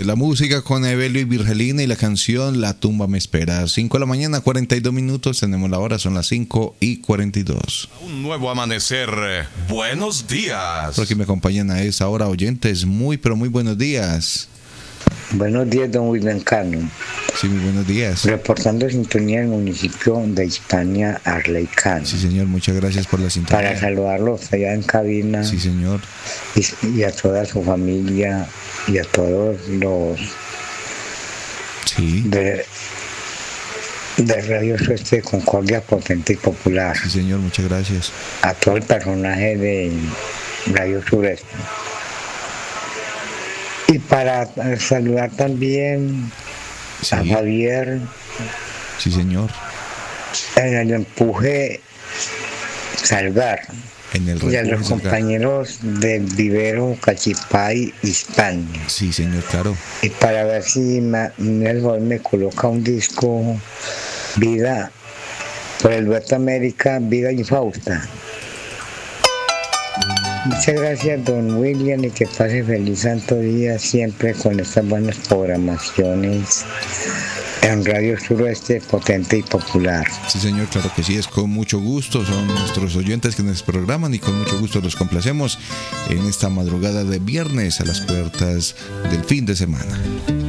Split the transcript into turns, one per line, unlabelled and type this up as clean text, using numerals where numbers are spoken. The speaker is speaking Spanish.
La música con Evelio y Virgelina y la canción La tumba me espera. 5 de la mañana, 42 minutos. Tenemos la hora, son las 5:42.
Un nuevo amanecer. Buenos días.
Por aquí me acompañan a esa hora oyentes. Muy, pero muy buenos días.
Buenos días, don William Cano.
Sí, muy buenos días.
Reportando sintonía en el municipio de Hispania, Arleicano.
Sí, señor, muchas gracias por la sintonía.
Para saludarlos allá en cabina.
Sí, señor.
Y a toda su familia y a todos los
sí.
de Radio Sueste Concordia Potente y Popular.
Sí, señor, muchas gracias.
A todo el personaje de Radio Sureste. Y para saludar también
sí.
a Javier.
Sí, señor.
En el empuje Salgar.
En el
y a los compañeros del vivero Cachipay Hispania.
Sí, señor, claro.
Y para ver si me coloca un disco Vida, por el Dueto América, Vida y Fausta. Muchas gracias, don William, y que pase feliz santo día siempre con estas buenas programaciones en Radio Suroeste Potente y Popular.
Sí, señor, claro que sí, es con mucho gusto. Son nuestros oyentes que nos programan y con mucho gusto los complacemos en esta madrugada de viernes a las puertas del fin de semana.